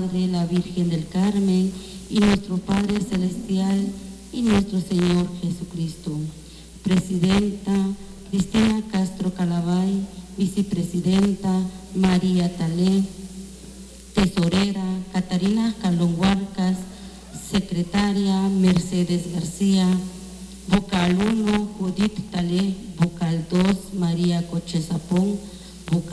Madre, la Virgen del Carmen, y nuestro Padre Celestial, y nuestro Señor Jesucristo. Presidenta Cristina Castro Calabay, Vicepresidenta María Talé, Tesorera Catarina Escalón Huarcas, Secretaria Mercedes García, Vocal 1 Judith Talé, Vocal 2 María Coche Zapón, Vocal